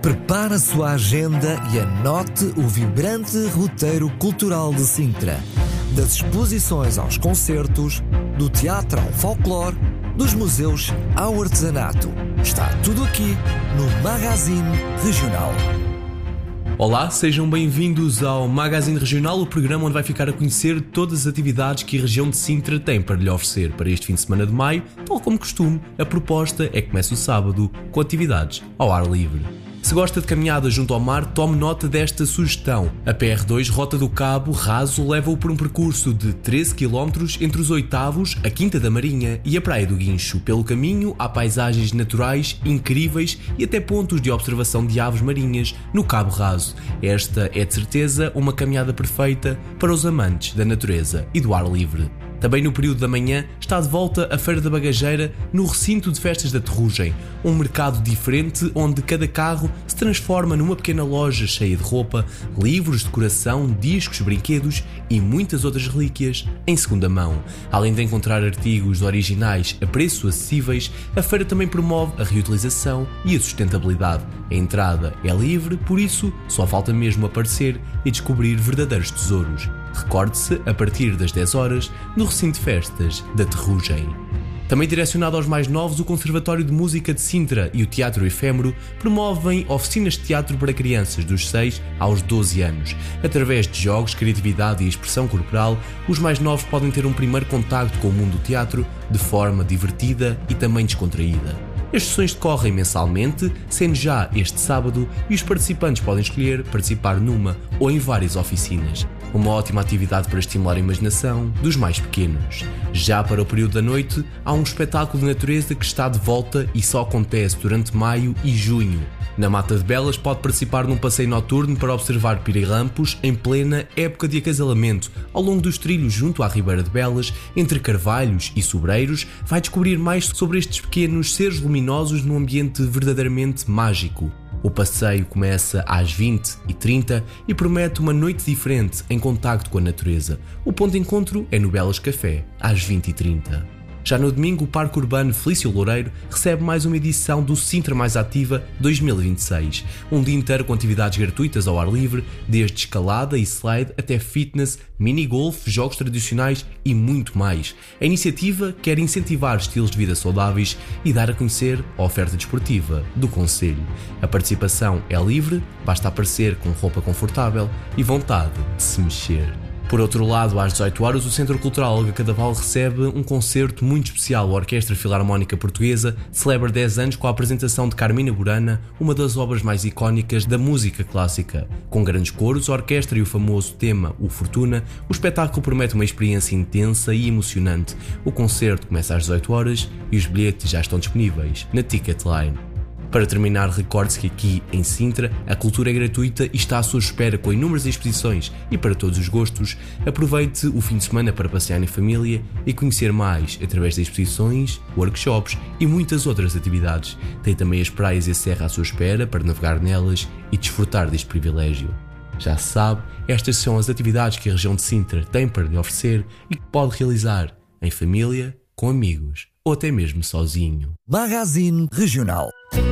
Prepare a sua agenda e anote o vibrante roteiro cultural de Sintra. Das exposições aos concertos, do teatro ao folclore, dos museus ao artesanato. Está tudo aqui no Magazine Regional. Olá, sejam bem-vindos ao Magazine Regional, o programa onde vai ficar a conhecer todas as atividades que a região de Sintra tem para lhe oferecer para este fim de semana de maio. Tal como costume, a proposta é que comece o sábado com atividades ao ar livre. Se gosta de caminhada junto ao mar, tome nota desta sugestão. A PR2 Rota do Cabo Raso leva-o por um percurso de 13 km entre os Oitavos, a Quinta da Marinha e a Praia do Guincho. Pelo caminho há paisagens naturais incríveis e até pontos de observação de aves marinhas no Cabo Raso. Esta é de certeza uma caminhada perfeita para os amantes da natureza e do ar livre. Também no período da manhã está de volta a Feira da Bagageira no recinto de festas da Terrugem, um mercado diferente onde cada carro se transforma numa pequena loja cheia de roupa, livros, decoração, discos, brinquedos e muitas outras relíquias em segunda mão. Além de encontrar artigos originais a preços acessíveis, a feira também promove a reutilização e a sustentabilidade. A entrada é livre, por isso só falta mesmo aparecer e descobrir verdadeiros tesouros. Recorde-se, a partir das 10 horas, no recinto de festas da Terrugem. Também direcionado aos mais novos, o Conservatório de Música de Sintra e o Teatro Efêmero promovem oficinas de teatro para crianças dos 6 aos 12 anos. Através de jogos, criatividade e expressão corporal, os mais novos podem ter um primeiro contacto com o mundo do teatro de forma divertida e também descontraída. As sessões decorrem mensalmente, sendo já este sábado, e os participantes podem escolher participar numa ou em várias oficinas. Uma ótima atividade para estimular a imaginação dos mais pequenos. Já para o período da noite, há um espetáculo de natureza que está de volta e só acontece durante maio e junho. Na Mata de Belas pode participar num passeio noturno para observar pirilampos em plena época de acasalamento. Ao longo dos trilhos junto à Ribeira de Belas, entre carvalhos e sobreiros, vai descobrir mais sobre estes pequenos seres luminosos num ambiente verdadeiramente mágico. O passeio começa às 20h30 e promete uma noite diferente em contacto com a natureza. O ponto de encontro é no Belas Café, às 20h30. Já no domingo, o Parque Urbano Felício Loureiro recebe mais uma edição do Sintra Mais Ativa 2026. Um dia inteiro com atividades gratuitas ao ar livre, desde escalada e slide até fitness, mini-golf, jogos tradicionais e muito mais. A iniciativa quer incentivar estilos de vida saudáveis e dar a conhecer a oferta desportiva do concelho. A participação é livre, basta aparecer com roupa confortável e vontade de se mexer. Por outro lado, às 18 horas, o Centro Cultural Olga Cadaval recebe um concerto muito especial. A Orquestra Filarmónica Portuguesa celebra 10 anos com a apresentação de Carmina Burana, uma das obras mais icónicas da música clássica. Com grandes coros, a orquestra e o famoso tema O Fortuna, o espetáculo promete uma experiência intensa e emocionante. O concerto começa às 18 horas e os bilhetes já estão disponíveis na Ticketline. Para terminar, recorde-se que aqui em Sintra a cultura é gratuita e está à sua espera com inúmeras exposições e para todos os gostos. Aproveite o fim de semana para passear em família e conhecer mais através de exposições, workshops e muitas outras atividades. Tem também as praias e a serra à sua espera para navegar nelas e desfrutar deste privilégio. Já se sabe, estas são as atividades que a região de Sintra tem para lhe oferecer e que pode realizar em família, com amigos ou até mesmo sozinho. Magazine Regional.